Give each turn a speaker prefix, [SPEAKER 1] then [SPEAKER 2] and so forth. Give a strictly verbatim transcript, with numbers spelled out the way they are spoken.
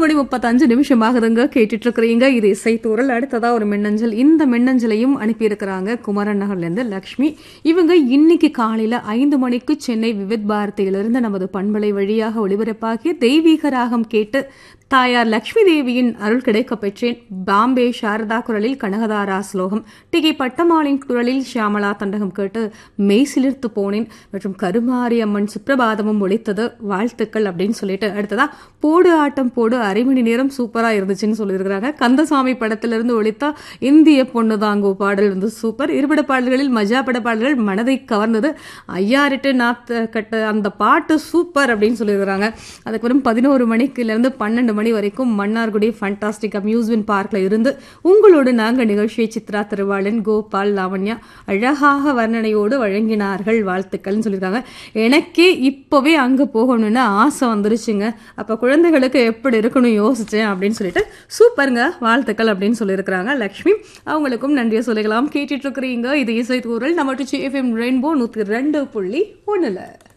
[SPEAKER 1] மணி முப்பத்தஞ்சு நிமிஷம் ஆகுதுங்க. கேட்டுட்டு இருக்கிறீங்க இது இசைத்தூரல். அடுத்ததா ஒரு மின்னஞ்சல். இந்த மின்னஞ்சலையும் அனுப்பியிருக்கிறாங்க குமரன் நகர்ல இருந்து லக்ஷ்மி. இவங்க இன்னைக்கு காலையில ஐந்து மணிக்கு சென்னை விவித் பாரதியிலிருந்து நமது பண்பலை வழியாக ஒளிபரப்பாகிய தெய்வீக ராகம் கேட்டு தாயார் லக்ஷ்மி தேவியின் அருள் கிடைக்க பெற்றேன். பாம்பே சாரதா குரலில் கனகதாரா ஸ்லோகம், டிகி பட்டமாளின் குரலில் ஷியாமலா தண்டகம் கேட்டு மெய் சிலிர்த்து போனேன் மற்றும் கருமாரி அம்மன் சுப்பிரபாதமும் ஒழித்தது, வாழ்த்துக்கள் அப்படின்னு சொல்லிட்டு அடுத்ததா போடு ஆட்டம் போடு அரை மணி நேரம் சூப்பரா இருந்துச்சுன்னு சொல்லியிருக்கிறாங்க. கந்தசாமி படத்திலிருந்து ஒழித்த இந்திய பொண்ணு தாங்கோ பாடல் வந்து சூப்பர். இருபட பாடல்களில் மஜா பட பாடல்கள் மனதை கவர்ந்தது. ஐயாரிட்டு நாத்த கட்ட அந்த பாட்டு சூப்பர் அப்படின்னு சொல்லியிருக்கிறாங்க. அதுக்கப்புறம் பதினோரு மணிக்குல இருந்து பன்னெண்டு மணி வரைக்கும் மன்னார்குடி ஃபண்டாஸ்டிக் அம்யூஸ்மெண்ட் பார்க்ல இருந்து உங்களோடு நாங்கள் நிகழ்ச்சியை சித்ரா திருவாளன், கோபால், லாவண்யா அழகாக வர்ணனையோடு வழங்கினார்கள், வாழ்த்துக்கள்னு சொல்லியிருக்காங்க. எனக்கே இப்பவே அங்க போகணும்னு ஆசை வந்துருச்சுங்க. அப்ப குழந்தைகளுக்கு எப்படி இருக்கணும் யோசிச்சேன் அப்படின்னு சொல்லிட்டு சூப்பருங்க, வாழ்த்துக்கள் அப்படின்னு சொல்லியிருக்கிறாங்க லக்ஷ்மி. அவங்களுக்கும் நன்றியை சொல்லிக்கலாம். கேட்டுட்டு இருக்கிறீங்க இது இசை தூரல் நம்ம எஃப்எம் ரெயின்போ நூத்தி ரெண்டு புள்ளி ஒண்ணுல.